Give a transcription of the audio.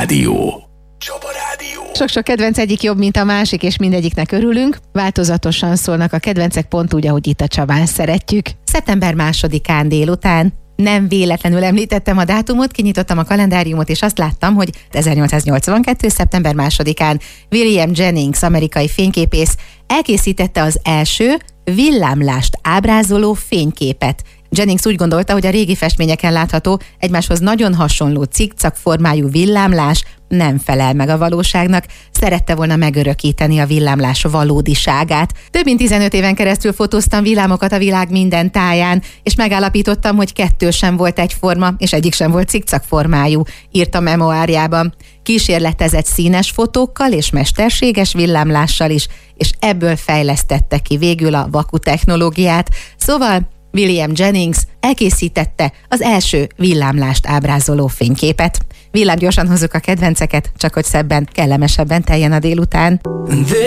Rádió. Sok-sok kedvenc, egyik jobb, mint a másik, és mindegyiknek örülünk. Változatosan szólnak a kedvencek, pont úgy, ahogy itt a Csabán szeretjük. Szeptember 2-án délután. Nem véletlenül említettem a dátumot, kinyitottam a kalendáriumot, és azt láttam, hogy 1882. szeptember 2-án William Jennings, amerikai fényképész elkészítette az első villámlást ábrázoló fényképet. Jennings úgy gondolta, hogy a régi festményeken látható, egymáshoz nagyon hasonló cikcak formájú villámlás nem felel meg a valóságnak, szerette volna megörökíteni a villámlás valódiságát. Több mint 15 éven keresztül fotóztam villámokat a világ minden táján, és megállapítottam, hogy 2 sem volt egyforma, és egyik sem volt cikcak formájú, írt a memoárjában. Kísérletezett színes fotókkal és mesterséges villámlással is, és ebből fejlesztette ki végül a vaku technológiát. Szóval William Jennings elkészítette az első villámlást ábrázoló fényképet. Villámgyorsan hozzuk a kedvenceket, csak hogy szebben, kellemesebben teljen a délután.